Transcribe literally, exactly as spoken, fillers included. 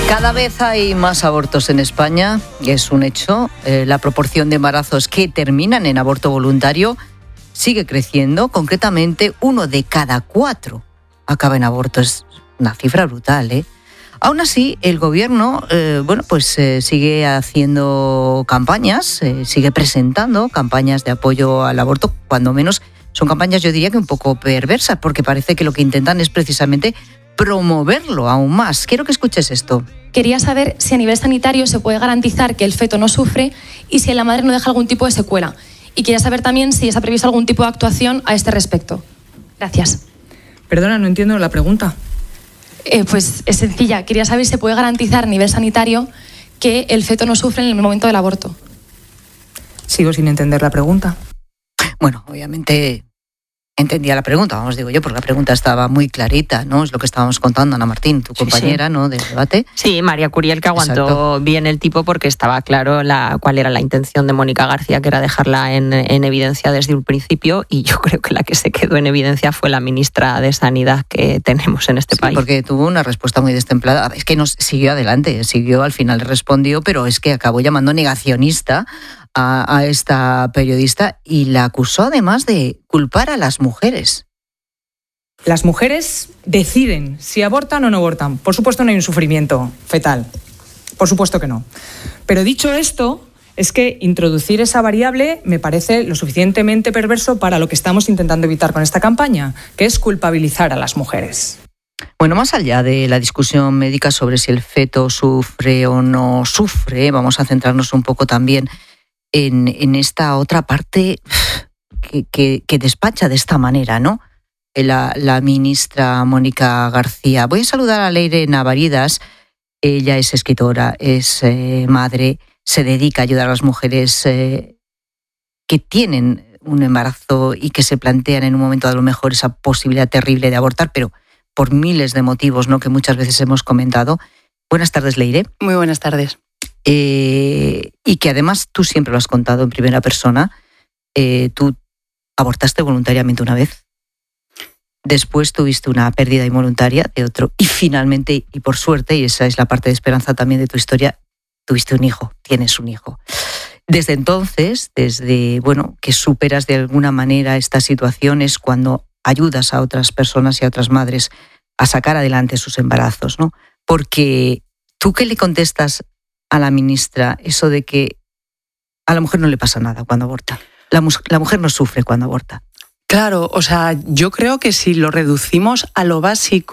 Cada vez hay más abortos en España, y es un hecho. Eh, la proporción de embarazos que terminan en aborto voluntario sigue creciendo. Concretamente, uno de cada cuatro acaba en aborto. Es una cifra brutal, ¿eh? Aún así, el gobierno eh, bueno, pues, eh, sigue haciendo campañas, eh, sigue presentando campañas de apoyo al aborto, cuando menos son campañas, yo diría que un poco perversas, porque parece que lo que intentan es precisamente promoverlo aún más. Quiero que escuches esto. Quería saber si a nivel sanitario se puede garantizar que el feto no sufre y si la madre no deja algún tipo de secuela. Y quería saber también si está previsto algún tipo de actuación a este respecto. Gracias. Perdona, no entiendo la pregunta. Eh, pues es sencilla. Quería saber si se puede garantizar a nivel sanitario que el feto no sufre en el momento del aborto. Sigo sin entender la pregunta. Bueno, obviamente entendía la pregunta, vamos, digo yo, porque la pregunta estaba muy clarita, ¿no? Es lo que estábamos contando, Ana Martín, tu compañera, sí, sí. ¿no?, del debate. Sí, María Curiel, que aguantó Exacto. bien el tipo, porque estaba claro la, cuál era la intención de Mónica García, que era dejarla en, en evidencia desde un principio, y yo creo que la que se quedó en evidencia fue la ministra de Sanidad que tenemos en este sí, país. Porque tuvo una respuesta muy destemplada. Es que nos siguió adelante, siguió, al final respondió, pero es que acabó llamando negacionista A, a esta periodista y la acusó además de culpar a las mujeres. Las mujeres deciden si abortan o no abortan. Por supuesto no hay un sufrimiento fetal. Por supuesto que no. Pero dicho esto, es que introducir esa variable me parece lo suficientemente perverso para lo que estamos intentando evitar con esta campaña, que es culpabilizar a las mujeres. Bueno, más allá de la discusión médica sobre si el feto sufre o no sufre, vamos a centrarnos un poco también En, en esta otra parte que, que, que despacha de esta manera, ¿no? La, la ministra Mónica García. Voy a saludar a Leire Navaridas. Ella es escritora, es eh, madre, se dedica a ayudar a las mujeres eh, que tienen un embarazo y que se plantean en un momento a lo mejor esa posibilidad terrible de abortar, pero por miles de motivos, ¿no?, que muchas veces hemos comentado. Buenas tardes, Leire. Muy buenas tardes. Eh, y que además tú siempre lo has contado en primera persona, eh, tú abortaste voluntariamente una vez, después tuviste una pérdida involuntaria de otro y finalmente, y por suerte, y esa es la parte de esperanza también de tu historia, tuviste un hijo, tienes un hijo. Desde entonces, desde bueno, que superas de alguna manera estas situaciones cuando ayudas a otras personas y a otras madres a sacar adelante sus embarazos, ¿no? Porque tú, ¿qué le contestas a la ministra eso de que a la mujer no le pasa nada cuando aborta? La, mu- la mujer no sufre cuando aborta. Claro, o sea, yo creo que si lo reducimos a lo básico,